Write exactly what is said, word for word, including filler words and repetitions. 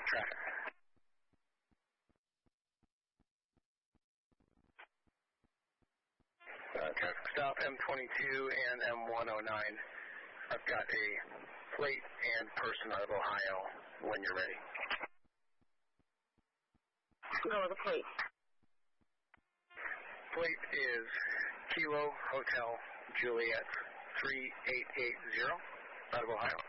traffic. Uh, traffic stop M twenty-two and M one oh nine. I've got a plate and person out of Ohio when you're ready. Go with the plate. Plate is Kilo Hotel Juliet three eight eight zero out of Ohio.